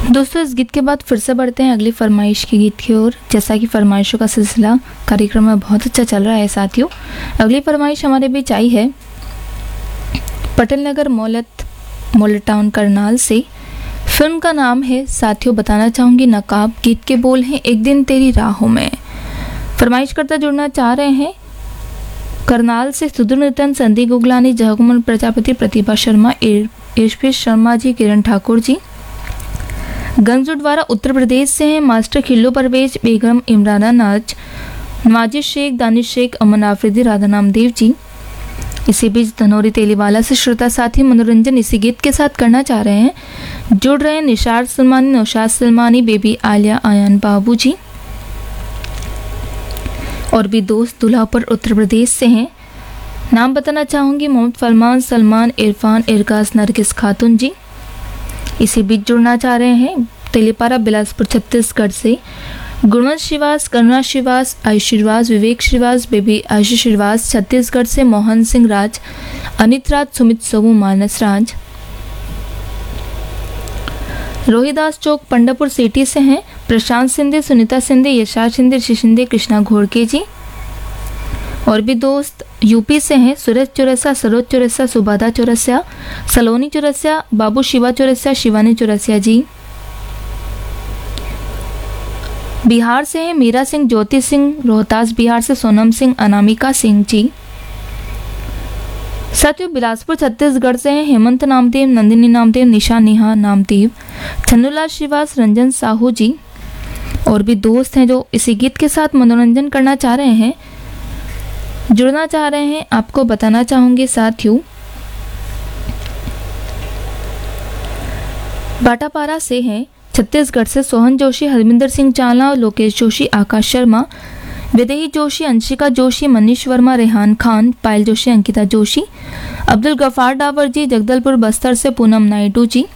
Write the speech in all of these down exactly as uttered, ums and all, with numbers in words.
दोस्तों, इस गीत के बाद फिर से बढ़ते हैं अगली फरमाइश के गीत की ओर। जैसा कि फरमाइशों का सिलसिला कार्यक्रम में बहुत अच्छा चल रहा है साथियों, अगली फरमाइश हमारे बीच आई है पटेल नगर मोलत मोलत टाउन करनाल से। फिल्म का नाम है साथियों बताना चाहूँगी नकाब। गीत के बोल हैं एक दिन तेरी राहों में। फरमाइश करता जुड़ना चाह रहे हैं करनाल से सुधीर नितिन, संदीप गुगलानी, जगमोहन प्रजापति, प्रतिभा शर्मा, ईश्वेश शर्मा जी, किरण ठाकुर जी। गंजुडवारा उत्तर प्रदेश से हैं मास्टर खिल्लो परवेज, बेगम इमराना नाज, नवाजिद शेख, दानिश शेख, अमन आफरीदी, राधा नामदेव जी। इसी बीच धनौरी तेलीवाला से श्रोता साथी मनोरंजन इसी गीत के साथ करना चाह रहे हैं। जुड़ रहे हैं निशार सलमानी, नौशाद सलमानी, बेबी आलिया, आयान बाबू जी। और भी दोस्त दुल्हापुर उत्तर प्रदेश से हैं। नाम बताना चाहूँगी मोहम्मद फरमान, सलमान, इरफान, इरकास, नरगिस खातून जी। इसी बीच जुड़ना चाह रहे हैं तेलीपारा बिलासपुर छत्तीसगढ़ से गुणवंत श्रीवास, करुणा श्रीवास, आयुष श्रीवास, विवेक श्रीवास, बेबी आयुष श्रीवास। छत्तीसगढ़ से मोहन सिंह राज, अनित राज, सुमित सोमू, मानस राज। रोहिदास चौक पंडापुर सिटी से हैं प्रशांत सिंधे, सुनीता सिंधे, यशार सिंधे, ऋषि शिंदे, कृष्णा घोड़के जी। और भी दोस्त यूपी से हैं सूरज चौरसिया, सरोज चौरसिया, सुबादा चौरसिया, सलोनी चौरसिया, बाबू शिवा चौरसिया, शिवानी चौरसिया जी। बिहार से हैं मीरा सिंह, ज्योति सिंह, रोहतास बिहार से सोनम सिंह, अनामिका सिंह जी। साथियों बिलासपुर छत्तीसगढ़ से हैं हेमंत नामदेव, नंदिनी नामदेव, निशा नेहा नामदेव, चंदुलाल श्रीवास, रंजन साहू जी। और भी दोस्त हैं जो इसी गीत के साथ मनोरंजन करना चाह रहे हैं, जुड़ना चाह रहे हैं। आपको बताना चाहूंगी साथियों बाटापारा से हैं छत्तीसगढ़ से सोहन जोशी, हरमिंदर सिंह चावला, लोकेश जोशी, आकाश शर्मा, विदेही जोशी, अंशिका जोशी, मनीष वर्मा, रेहान खान, पायल जोशी, अंकिता जोशी, अब्दुल गफार डावर जी। जगदलपुर बस्तर से पूनम नायडू जी।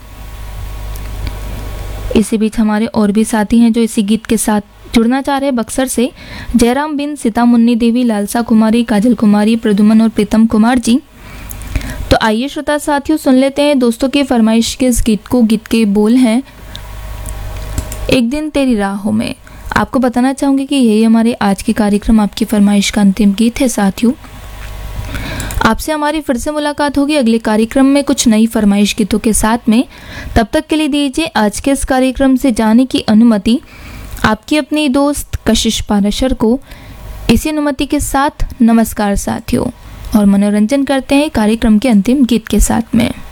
इसी बीच हमारे और भी साथी हैं जो इसी गीत के साथ जुड़ना चाह रहे हैं बक्सर से जयराम बिन, सीता मुन्नी देवी, लालसा कुमारी, काजल कुमारी, प्रदुमन और प्रीतम कुमार जी। तो आइए श्रोता साथियों सुन लेते हैं दोस्तों की फरमाइश के इस गीत को। गीत के बोल हैं एक दिन तेरी राहों में। आपको बताना चाहूंगी कि यही हमारे आज के कार्यक्रम आपकी फरमाइश का अंतिम गीत है। साथियों आपसे हमारी फिर से मुलाकात होगी अगले कार्यक्रम में कुछ नई फरमाइश गीतों के साथ में। तब तक के लिए दीजिए आज के इस कार्यक्रम से जाने की अनुमति आपकी अपनी दोस्त कशिश पाराशर को। इसी अनुमति के साथ नमस्कार साथियों, और मनोरंजन करते हैं कार्यक्रम के अंतिम गीत के साथ में।